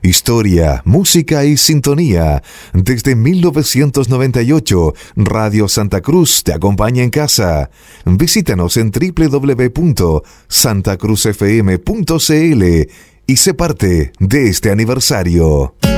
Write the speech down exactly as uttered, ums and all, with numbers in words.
Historia, música y sintonía. Desde mil novecientos noventa y ocho, Radio Santa Cruz te acompaña en casa. Visítanos en doble u doble u doble u punto santa cruz f m punto c l y sé parte de este aniversario.